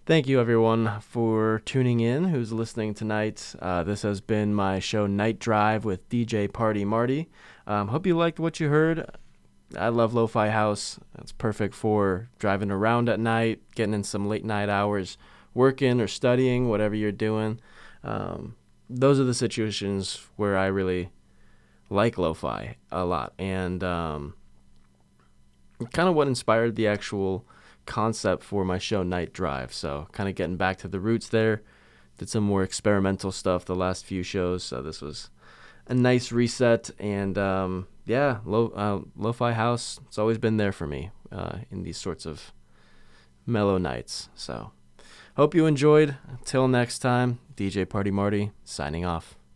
Thank you, everyone, for tuning in who's listening tonight. This has been my show Night Drive with DJ Party Marty. Hope you liked what you heard. I love Lo-Fi House. It's perfect for driving around at night, getting in some late night hours, working or studying, whatever you're doing. Those are the situations where I really like lo-fi a lot. And kind of what inspired the actual concept for my show Night Drive. So kind of getting back to the roots there. Did some more experimental stuff the last few shows. So this was a nice reset. And yeah, lo-fi house, it's always been there for me in these sorts of mellow nights. So hope you enjoyed. Until next time, DJ Party Marty signing off.